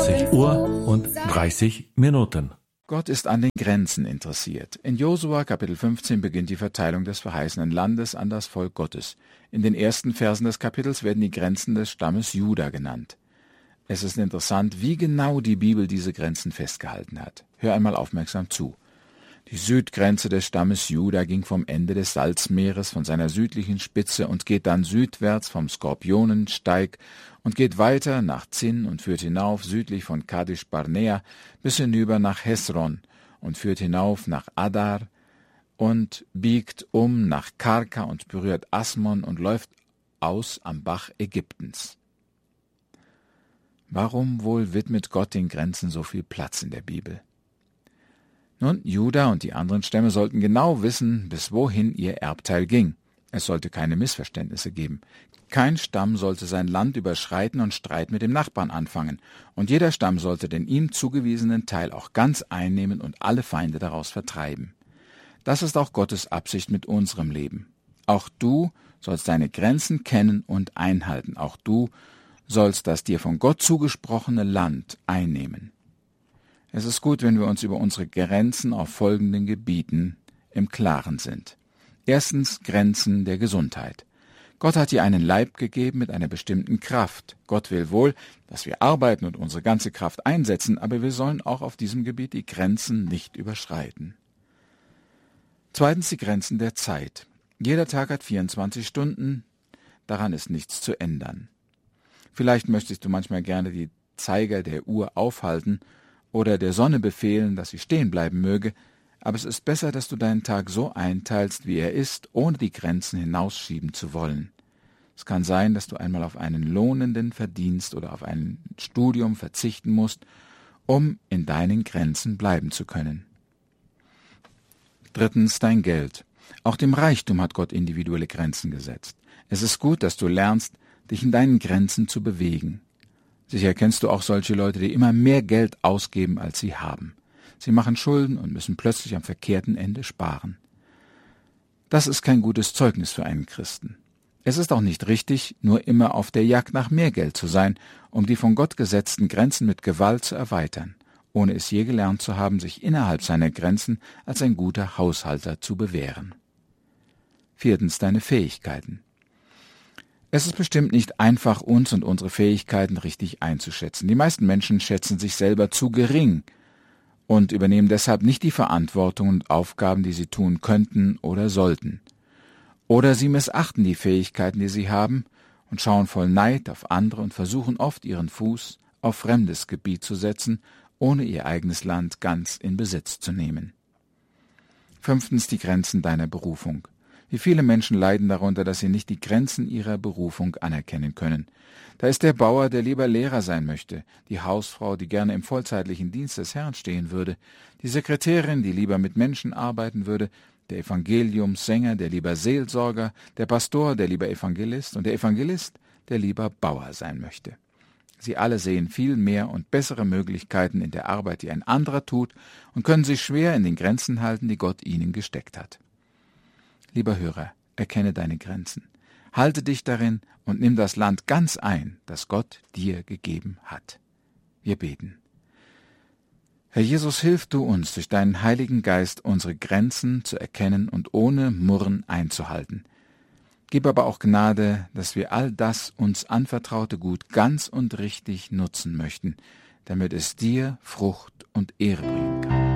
20:30. Gott ist an den Grenzen interessiert. In Josua Kapitel 15 beginnt die Verteilung des verheißenen Landes an das Volk Gottes. In den ersten Versen des Kapitels werden die Grenzen des Stammes Juda genannt. Es ist interessant, wie genau die Bibel diese Grenzen festgehalten hat. Hör einmal aufmerksam zu. Die Südgrenze des Stammes Juda ging vom Ende des Salzmeeres, von seiner südlichen Spitze und geht dann südwärts vom Skorpionensteig und geht weiter nach Zin und führt hinauf südlich von Kadesh Barnea bis hinüber nach Hesron und führt hinauf nach Adar und biegt um nach Karka und berührt Asmon und läuft aus am Bach Ägyptens. Warum wohl widmet Gott den Grenzen so viel Platz in der Bibel? Nun, Juda und die anderen Stämme sollten genau wissen, bis wohin ihr Erbteil ging. Es sollte keine Missverständnisse geben. Kein Stamm sollte sein Land überschreiten und Streit mit dem Nachbarn anfangen. Und jeder Stamm sollte den ihm zugewiesenen Teil auch ganz einnehmen und alle Feinde daraus vertreiben. Das ist auch Gottes Absicht mit unserem Leben. Auch du sollst deine Grenzen kennen und einhalten. Auch du sollst das dir von Gott zugesprochene Land einnehmen. Es ist gut, wenn wir uns über unsere Grenzen auf folgenden Gebieten im Klaren sind. Erstens, Grenzen der Gesundheit. Gott hat dir einen Leib gegeben mit einer bestimmten Kraft. Gott will wohl, dass wir arbeiten und unsere ganze Kraft einsetzen, aber wir sollen auch auf diesem Gebiet die Grenzen nicht überschreiten. Zweitens, die Grenzen der Zeit. Jeder Tag hat 24 Stunden, daran ist nichts zu ändern. Vielleicht möchtest du manchmal gerne die Zeiger der Uhr aufhalten oder der Sonne befehlen, dass sie stehen bleiben möge, aber es ist besser, dass du deinen Tag so einteilst, wie er ist, ohne die Grenzen hinausschieben zu wollen. Es kann sein, dass du einmal auf einen lohnenden Verdienst oder auf ein Studium verzichten musst, um in deinen Grenzen bleiben zu können. Drittens, dein Geld. Auch dem Reichtum hat Gott individuelle Grenzen gesetzt. Es ist gut, dass du lernst, dich in deinen Grenzen zu bewegen. Sicher kennst du auch solche Leute, die immer mehr Geld ausgeben, als sie haben. Sie machen Schulden und müssen plötzlich am verkehrten Ende sparen. Das ist kein gutes Zeugnis für einen Christen. Es ist auch nicht richtig, nur immer auf der Jagd nach mehr Geld zu sein, um die von Gott gesetzten Grenzen mit Gewalt zu erweitern, ohne es je gelernt zu haben, sich innerhalb seiner Grenzen als ein guter Haushalter zu bewähren. Viertens, deine Fähigkeiten. Es ist bestimmt nicht einfach, uns und unsere Fähigkeiten richtig einzuschätzen. Die meisten Menschen schätzen sich selber zu gering und übernehmen deshalb nicht die Verantwortung und Aufgaben, die sie tun könnten oder sollten. Oder sie missachten die Fähigkeiten, die sie haben, und schauen voll Neid auf andere und versuchen oft, ihren Fuß auf fremdes Gebiet zu setzen, ohne ihr eigenes Land ganz in Besitz zu nehmen. Fünftens, die Grenzen deiner Berufung. Wie viele Menschen leiden darunter, dass sie nicht die Grenzen ihrer Berufung anerkennen können. Da ist der Bauer, der lieber Lehrer sein möchte, die Hausfrau, die gerne im vollzeitlichen Dienst des Herrn stehen würde, die Sekretärin, die lieber mit Menschen arbeiten würde, der Evangeliumssänger, der lieber Seelsorger, der Pastor, der lieber Evangelist und der Evangelist, der lieber Bauer sein möchte. Sie alle sehen viel mehr und bessere Möglichkeiten in der Arbeit, die ein anderer tut, und können sich schwer in den Grenzen halten, die Gott ihnen gesteckt hat. Lieber Hörer, erkenne deine Grenzen. Halte dich darin und nimm das Land ganz ein, das Gott dir gegeben hat. Wir beten. Herr Jesus, hilf du uns, durch deinen Heiligen Geist unsere Grenzen zu erkennen und ohne Murren einzuhalten. Gib aber auch Gnade, dass wir all das uns anvertraute Gut ganz und richtig nutzen möchten, damit es dir Frucht und Ehre bringen kann.